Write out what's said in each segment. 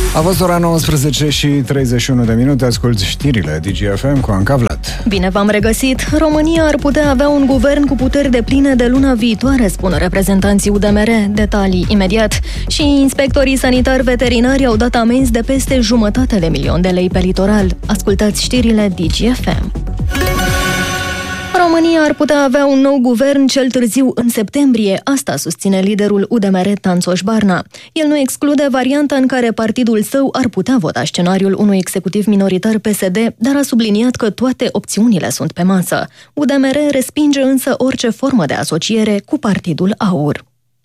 A fost ora 19 și 31 de minute, asculți știrile DGFM cu Anca Vlad. Bine v-am regăsit! România ar putea avea un guvern cu puteri depline de luna viitoare, spun reprezentanții UDMR. Detalii imediat. Și inspectorii sanitari veterinari au dat amenzi de peste 500 de milioane de lei pe litoral. Ascultați știrile DGFM. România ar putea avea un nou guvern cel târziu în septembrie, asta susține liderul UDMR Tanțoș Barna. El nu exclude varianta în care partidul său ar putea vota scenariul unui executiv minoritar PSD, dar a subliniat că toate opțiunile sunt pe masă. UDMR respinge însă orice formă de asociere cu Partidul Aur.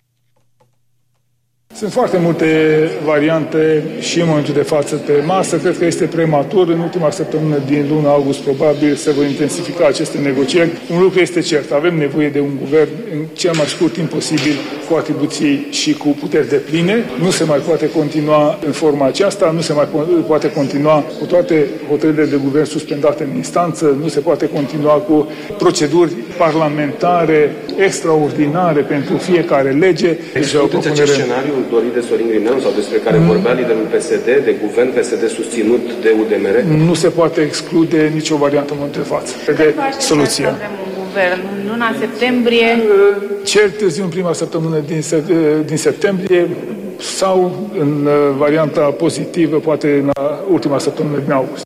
Sunt foarte multe variante și în momentul de față pe masă. Cred că este prematur. În ultima săptămână din luna august probabil se vor intensifica aceste negocieri. Un lucru este cert. Avem nevoie de un guvern în cel mai scurt timp posibil cu atribuții și cu puteri depline. Nu se mai poate continua în forma aceasta. Nu se mai poate continua cu toate hotărârile de guvern suspendate în instanță. Nu se poate continua cu proceduri parlamentare extraordinare pentru fiecare lege. Dorit de Sorin Grineanu sau despre care vorbea liderul PSD, de guvern PSD susținut de UDMR? Nu se poate exclude nicio variantă în momentul de față. De soluția. Un guvern în luna septembrie? Cel târziu în prima săptămână din septembrie sau în varianta pozitivă, poate în ultima săptămână din august.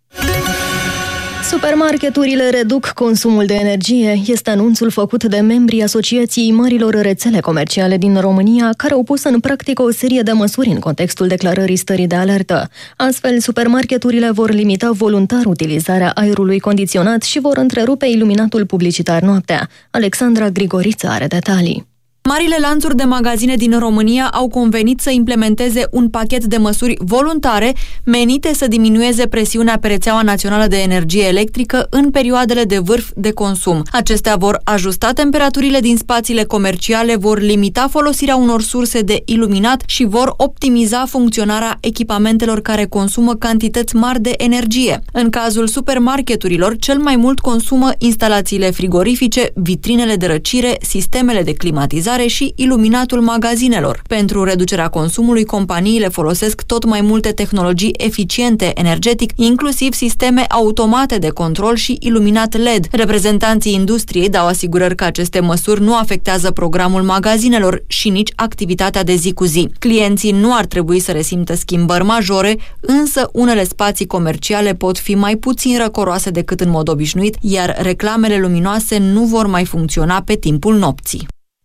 Supermarketurile reduc consumul de energie. Este anunțul făcut de membrii Asociației Marilor Rețele Comerciale din România, care au pus în practică o serie de măsuri în contextul declarării stării de alertă. Astfel, supermarketurile vor limita voluntar utilizarea aerului condiționat și vor întrerupe iluminatul publicitar noaptea. Alexandra Grigoriță are detalii. Marile lanțuri de magazine din România au convenit să implementeze un pachet de măsuri voluntare menite să diminueze presiunea pe rețeaua națională de energie electrică în perioadele de vârf de consum. Acestea vor ajusta temperaturile din spațiile comerciale, vor limita folosirea unor surse de iluminat și vor optimiza funcționarea echipamentelor care consumă cantități mari de energie. În cazul supermarketurilor, cel mai mult consumă instalațiile frigorifice, vitrinele de răcire, sistemele de climatizare și iluminatul magazinelor. Pentru reducerea consumului, companiile folosesc tot mai multe tehnologii eficiente energetic, inclusiv sisteme automate de control și iluminat LED. Reprezentanții industriei dau asigurări că aceste măsuri nu afectează programul magazinelor și nici activitatea de zi cu zi. Clienții nu ar trebui să resimtă schimbări majore, însă unele spații comerciale pot fi mai puțin răcoroase decât în mod obișnuit, iar reclamele luminoase nu vor mai funcționa pe timpul nopții.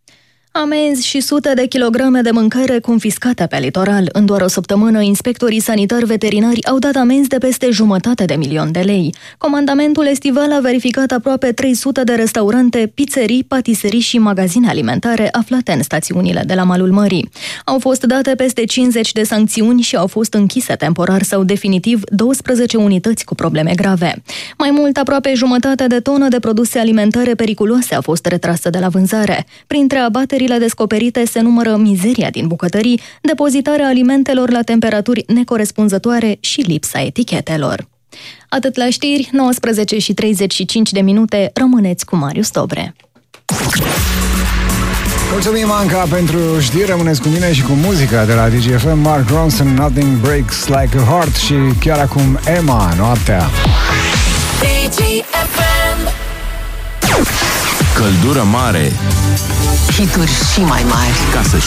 Amenzi și sute de kilograme de mâncare confiscate pe litoral. În doar o săptămână, inspectorii sanitari veterinari au dat amenzi de peste 500 de milioane de lei. Comandamentul estival a verificat aproape 300 de restaurante, pizzerii, patiserii și magazine alimentare aflate în stațiunile de la malul mării. Au fost date peste 50 de sancțiuni și au fost închise temporar sau definitiv 12 unități cu probleme grave. Mai mult, aproape 1,5 de tonă de produse alimentare periculoase a fost retrasă de la vânzare. Printre abaterile descoperite se numără mizeria din bucătării, depozitarea alimentelor la temperaturi necorespunzătoare și lipsa etichetelor. Atât la știri, 19 și 35 de minute, rămâneți cu Marius Dobre. Mulțumim, Anca, pentru știri. Rămâneți cu mine și cu muzica de la DGFM. Mark Ronson, Nothing Breaks Like a Heart, și chiar acum Emma, Noaptea. DGFM. Căldură mare, Hituri și mai mari, ca să